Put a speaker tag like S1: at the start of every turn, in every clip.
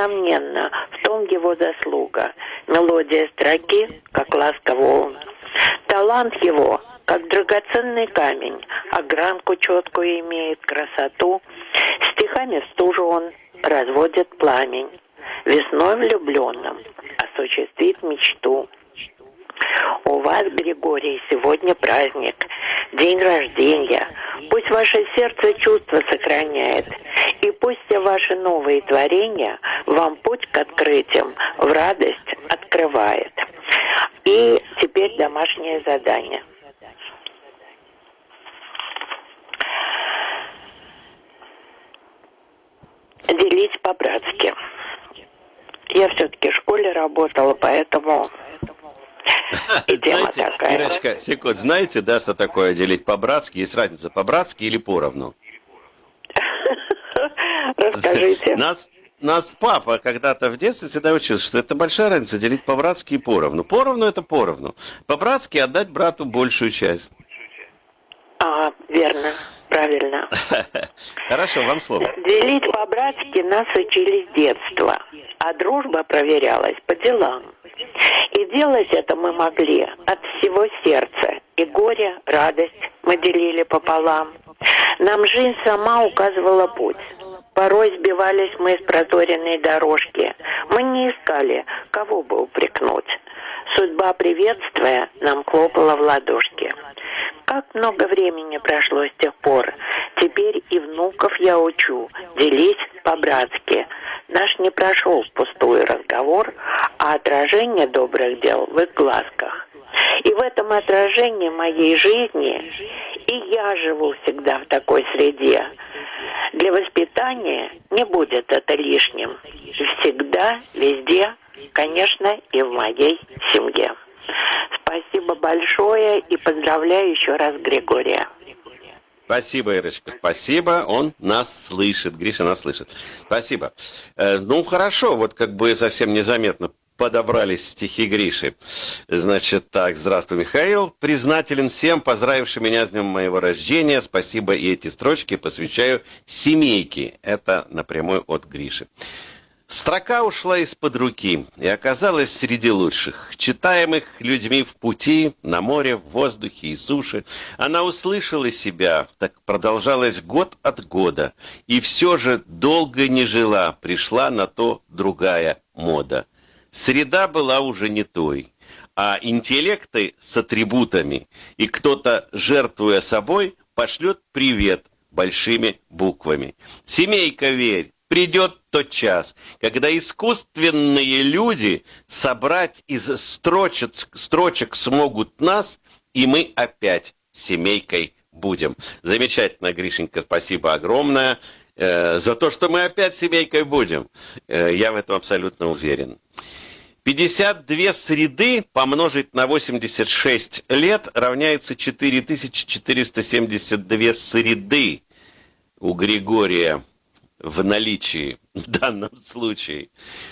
S1: несомненно, в том его заслуга. Мелодия строки, как ласка волн. Талант его, как драгоценный камень, огранку четкую имеет, красоту. Стихами стужу он разводит пламень. Весной влюбленным осуществит мечту. У вас, Григорий, сегодня праздник, день рождения. Пусть ваше сердце чувства сохраняет, и пусть все ваши новые творения вам путь к открытиям в радость открывает. И теперь домашнее задание. Делить по-братски. Я все-таки в школе работала, поэтому и тема такая.
S2: Ирочка, секунд, знаете, да, что такое делить по-братски? Есть разница по-братски или поровну?
S1: Расскажите.
S2: Нас папа когда-то в детстве всегда учил, что это большая разница делить по-братски и поровну. Поровну это поровну. По-братски отдать брату большую часть.
S1: Верно, правильно.
S2: Хорошо, вам слово.
S1: Делить по-братски нас учили с детства, а дружба проверялась по делам. И делать это мы могли от всего сердца. И горе, радость мы делили пополам. Нам жизнь сама указывала путь. Порой сбивались мы с проторенной дорожки. Мы не искали, кого бы упрекнуть. Судьба, приветствуя, нам хлопала в ладошки. Как много времени прошло с тех пор. Теперь и внуков я учу делить по-братски. Наш не прошел впустую разговор, а отражение добрых дел в их глазках. И в этом отражении моей жизни и я живу всегда в такой среде. Для воспитания не будет это лишним. Всегда, везде, конечно, и в моей семье. Спасибо большое и поздравляю еще раз Григория.
S2: Спасибо, Ирочка, спасибо, он нас слышит, Гриша нас слышит. Спасибо. Ну, хорошо, вот как бы совсем незаметно подобрались стихи Гриши. Значит так, здравствуй, Михаил. Признателен всем, поздравившим меня с днем моего рождения. Спасибо, и эти строчки посвящаю семейке. Это напрямую от Гриши. Строка ушла из-под руки и оказалась среди лучших, читаемых людьми в пути, на море, в воздухе и суше. Она услышала себя, так продолжалось год от года, и все же долго не жила, пришла на то другая мода. Среда была уже не той, а интеллекты с атрибутами, и кто-то, жертвуя собой, пошлет привет большими буквами. Семейка, верь! Придет тот час, когда искусственные люди собрать из строчек смогут нас, и мы опять семейкой будем. Замечательно, Гришенька, спасибо огромное за то, что мы опять семейкой будем. Я в этом абсолютно уверен. 52 среды помножить на 86 лет равняется 4472 среды у Григория в наличии в данном случае.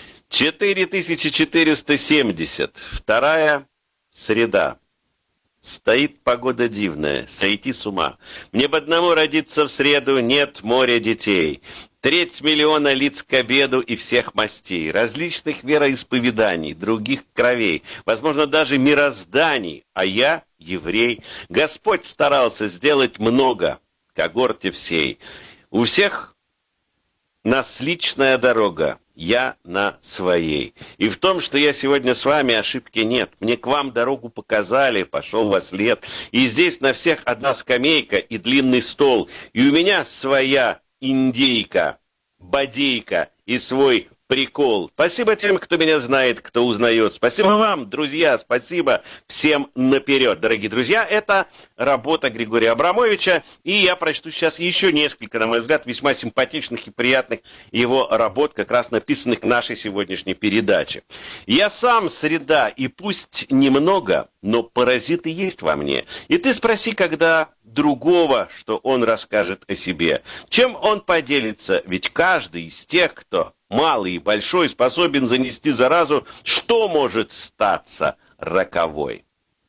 S2: 4470. Вторая среда. Стоит погода дивная, сойти с ума. Мне бы одному родиться в среду, нет моря детей. 3 миллиона лиц к обеду и всех мастей, различных вероисповеданий, других кровей, возможно, даже мирозданий, а я еврей. Господь старался сделать много, когорте всей. У всех нас личная дорога, я на своей. И в том, что я сегодня с вами, ошибки нет. Мне к вам дорогу показали, пошел во след. И здесь на всех одна скамейка и длинный стол. И у меня своя индейка, бодейка и свой прикол. Спасибо тем, кто меня знает, кто узнает. Спасибо вам, друзья, спасибо всем наперед. Дорогие друзья, это работа Григория Абрамовича, и я прочту сейчас еще несколько, на мой взгляд, весьма симпатичных и приятных его работ, как раз написанных в нашей сегодняшней передаче. Я сам среда, и пусть немного, но паразиты есть во мне. И ты спроси, когда другого, что он расскажет о себе. Чем он поделится? Ведь каждый из тех, кто малый и большой, способен занести заразу, что может статься роковой.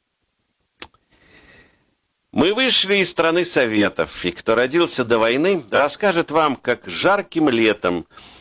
S2: Мы вышли из страны Советов, и кто родился до войны, расскажет вам, как жарким летом